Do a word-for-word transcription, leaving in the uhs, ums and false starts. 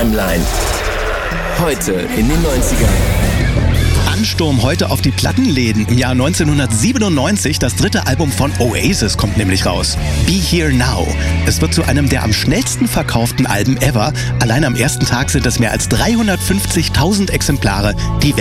Timeline. Heute in den neunzigern. Ansturm heute auf die Plattenläden. Im Jahr neunzehnhundertsiebenundneunzig, das dritte Album von Oasis kommt nämlich raus. Be Here Now. Es wird zu einem der am schnellsten verkauften Alben ever. Allein am ersten Tag sind es mehr als dreihundertfünfzigtausend Exemplare, die